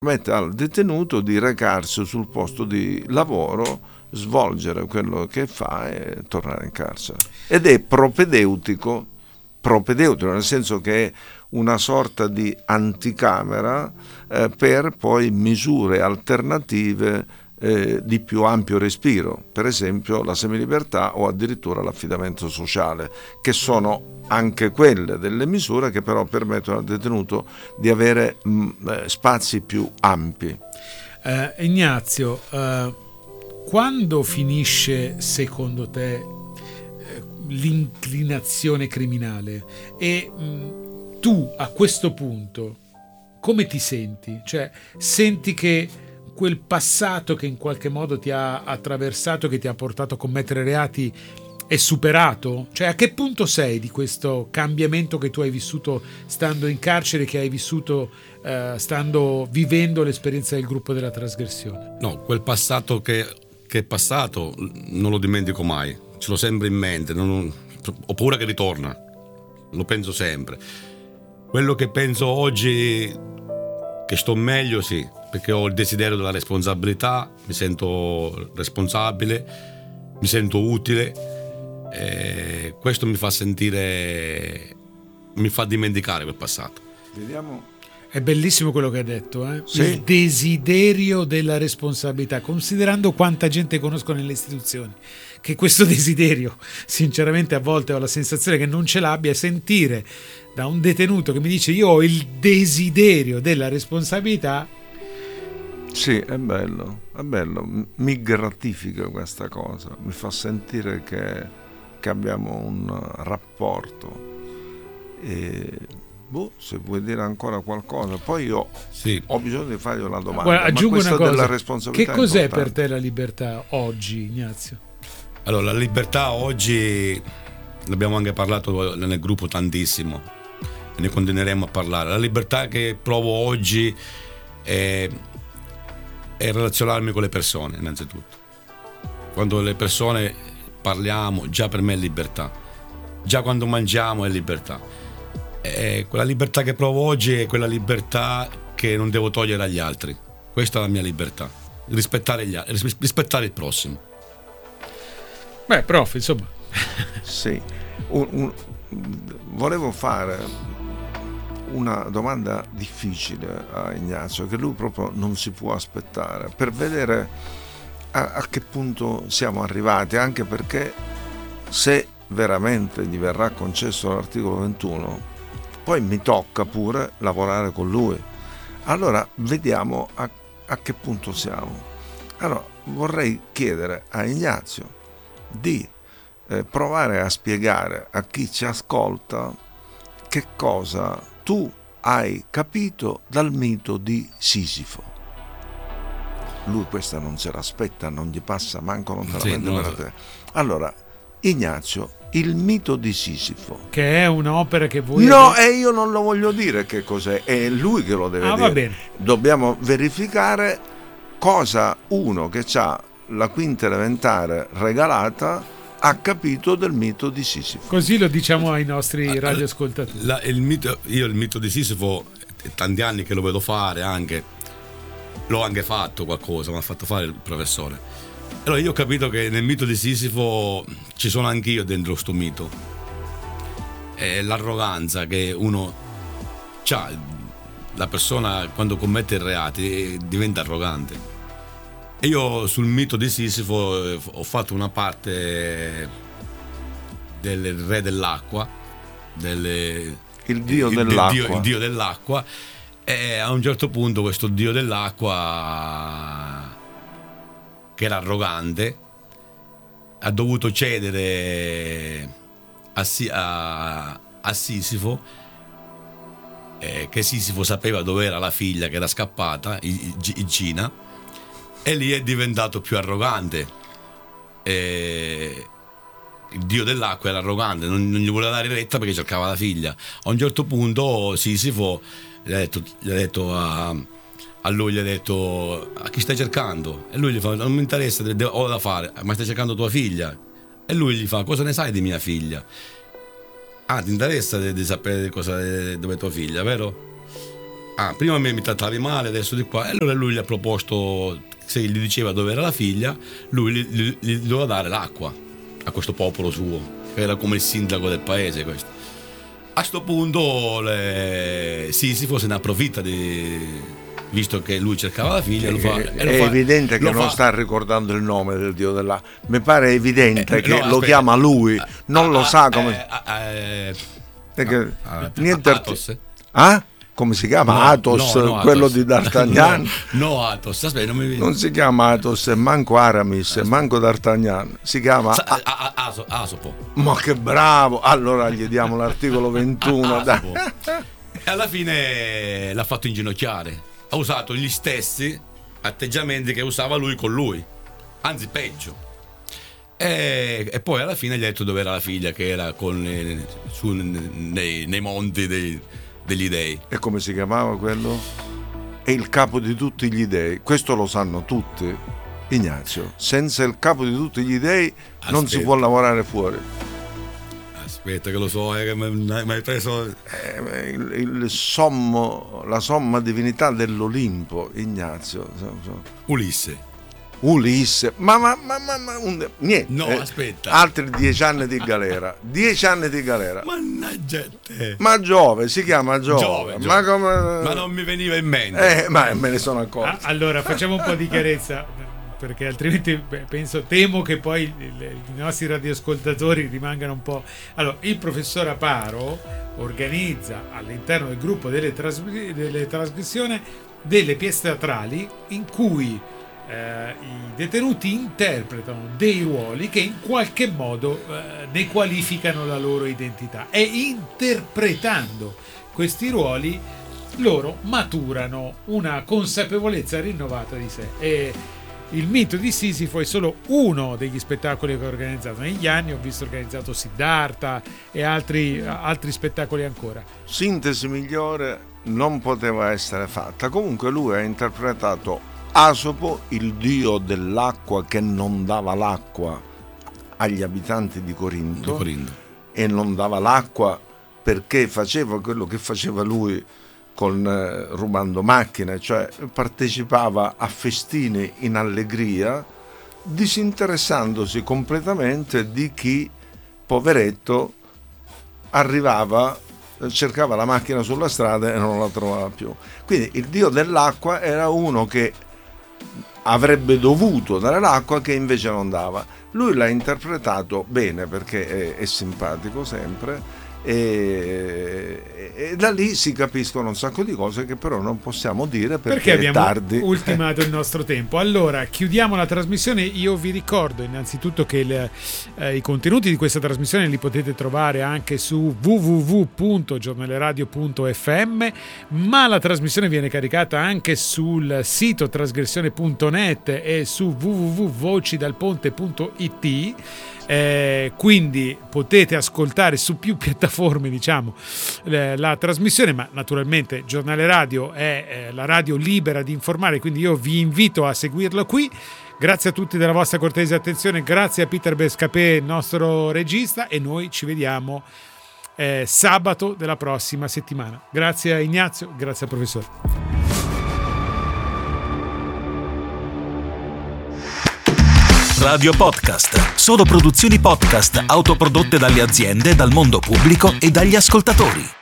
permette al detenuto di recarsi sul posto di lavoro, svolgere quello che fa e tornare in carcere. Ed è propedeutico nel senso che è una sorta di anticamera per poi misure alternative di più ampio respiro, per esempio la semilibertà o addirittura l'affidamento sociale, che sono anche quelle delle misure che però permettono al detenuto di avere spazi più ampi. Ignazio, quando finisce secondo te l'inclinazione criminale e tu a questo punto come ti senti? Cioè, senti che quel passato che in qualche modo ti ha attraversato, che ti ha portato a commettere reati, è superato? Cioè, a che punto sei di questo cambiamento che tu hai vissuto stando in carcere, che hai vissuto stando vivendo l'esperienza del gruppo della trasgressione? No, quel passato che è passato non lo dimentico mai, ce l'ho sempre in mente, ho paura che ritorna, lo penso sempre. Quello che penso oggi, che sto meglio, sì, perché ho il desiderio della responsabilità, mi sento responsabile, mi sento utile, e questo mi fa sentire, mi fa dimenticare quel passato. Vediamo. È bellissimo quello che hai detto, eh? Sì. Il desiderio della responsabilità, considerando quanta gente conosco nelle istituzioni, che questo desiderio, sinceramente a volte ho la sensazione che non ce l'abbia, sentire da un detenuto che mi dice io ho il desiderio della responsabilità. Sì, è bello, mi gratifica questa cosa, mi fa sentire che abbiamo un rapporto e se vuoi dire ancora qualcosa, poi io ho bisogno di fargli una domanda. Guarda, aggiungo ma una cosa, della responsabilità che cos'è importante. per te la libertà oggi, Ignazio? Allora, la libertà oggi, ne abbiamo anche parlato nel gruppo tantissimo e ne continueremo a parlare. La libertà che provo oggi è relazionarmi con le persone, innanzitutto. Quando le persone parliamo, già per me è libertà. Già quando mangiamo è libertà. E quella libertà che provo oggi è quella libertà che non devo togliere agli altri. Questa è la mia libertà. Rispettare gli altri, rispettare il prossimo. Beh, prof, insomma. Sì, volevo fare una domanda difficile a Ignazio, che lui proprio non si può aspettare, per vedere a che punto siamo arrivati, anche perché se veramente gli verrà concesso l'articolo 21, poi mi tocca pure lavorare con lui. Allora vediamo a che punto siamo. Allora vorrei chiedere a Ignazio di provare a spiegare a chi ci ascolta che cosa tu hai capito dal mito di Sisifo. Lui questa non se l'aspetta, non gli passa manco lontanamente per la testa. Allora, Ignazio, il mito di Sisifo, che è un'opera che voi... No, e io non lo voglio dire che cos'è, è lui che lo deve dire. Va bene. Dobbiamo verificare cosa uno che ha la quinta elementare regalata ha capito del mito di Sisifo. Così lo diciamo ai nostri radioascoltatori. Io il mito di Sisifo, tanti anni che lo vedo fare, anche l'ho anche fatto qualcosa, mi ha fatto fare il professore. Allora io ho capito che nel mito di Sisifo ci sono anch'io dentro sto mito. È l'arroganza che uno c'ha, la persona quando commette reati diventa arrogante. E io sul mito di Sisifo ho fatto una parte del re dell'acqua, il dio dell'acqua. Il dio dell'acqua, e a un certo punto questo dio dell'acqua, che era arrogante, ha dovuto cedere a Sisifo, che Sisifo sapeva dove era la figlia che era scappata, Igina, e lì è diventato più arrogante. Il dio dell'acqua era arrogante, non gli voleva dare retta perché cercava la figlia. A un certo punto Sisifo gli ha detto a lui, gli ha detto: a chi stai cercando? E lui gli fa: non mi interessa, ho da fare, ma stai cercando tua figlia? E lui gli fa: cosa ne sai di mia figlia? Ah, ti interessa di sapere cosa dove è tua figlia, vero? prima mi trattavi male, adesso di qua. E allora lui gli ha proposto, se gli diceva dove era la figlia, lui gli doveva dare l'acqua a questo popolo suo, che era come il sindaco del paese questo. A sto punto Sisifo se ne approfitta visto che lui cercava la figlia. È evidente che non sta ricordando il nome del dio dell'acqua. Mi pare evidente che lo chiama lui, non lo sa come. Niente. Athos. Come si chiama? Athos, quello Athos. Di D'Artagnan. No, Athos, aspetta, non si chiama Athos, manco Aramis, manco D'Artagnan, si chiama Asopo. Ma che bravo! Allora gli diamo l'articolo 21. E alla fine l'ha fatto inginocchiare. Ha usato gli stessi atteggiamenti che usava lui con lui, anzi peggio. E poi alla fine gli ha detto dove era la figlia, che era nei monti degli dei. E come si chiamava quello? È il capo di tutti gli dei. Questo lo sanno tutti, Ignazio. Senza il capo di tutti gli dei non si può lavorare fuori. Aspetta che lo so, che mi hai preso la somma divinità dell'Olimpo, Ignazio. Ulisse, ma niente. No, aspetta. Altri 10 anni di galera. 10 anni di galera. Mannaggia te. Ma Giove, si chiama Giove. Ma non mi veniva in mente. Ma me ne sono accorto. Allora, facciamo un po' di chiarezza, perché altrimenti temo che poi i nostri radioascoltatori rimangano un po'. Allora, il professor Aparo organizza all'interno del gruppo delle trasmissioni delle pièce teatrali in cui i detenuti interpretano dei ruoli che in qualche modo ne qualificano la loro identità, e interpretando questi ruoli loro maturano una consapevolezza rinnovata di sé. E il mito di Sisifo è solo uno degli spettacoli che ho organizzato negli anni. Ho visto organizzato Siddhartha e altri spettacoli ancora. Sintesi migliore non poteva essere fatta. Comunque lui ha interpretato Asopo, il dio dell'acqua che non dava l'acqua agli abitanti di Corinto. E non dava l'acqua perché faceva quello che faceva lui rubando macchine, cioè partecipava a festini in allegria, disinteressandosi completamente di chi, poveretto, arrivava, cercava la macchina sulla strada e non la trovava più. Quindi il dio dell'acqua era uno che avrebbe dovuto dare l'acqua, che invece non dava. Lui l'ha interpretato bene perché è simpatico sempre, e da lì si capiscono un sacco di cose che però non possiamo dire perché abbiamo è tardi. Ultimato il nostro tempo. Allora chiudiamo la trasmissione. Io vi ricordo innanzitutto che i contenuti di questa trasmissione li potete trovare anche su www.giornaleradio.fm, ma la trasmissione viene caricata anche sul sito trasgressione.net e su www.vocidalponte.it. Quindi potete ascoltare su più piattaforme, diciamo, la trasmissione, ma naturalmente Giornale Radio è la radio libera di informare, quindi io vi invito a seguirlo qui. Grazie a tutti della vostra cortese attenzione, grazie a Peter Bescapè, il nostro regista, e noi ci vediamo sabato della prossima settimana. Grazie a Ignazio, grazie al professore. Radio Podcast. Solo produzioni podcast autoprodotte dalle aziende, dal mondo pubblico e dagli ascoltatori.